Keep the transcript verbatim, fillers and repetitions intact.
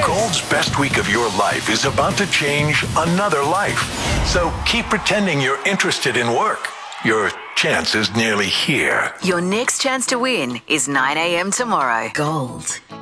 Gold's best week of your life is about to change another life. So keep pretending you're interested in work. Your chance is nearly here. Your next chance to win is nine a.m. tomorrow. Gold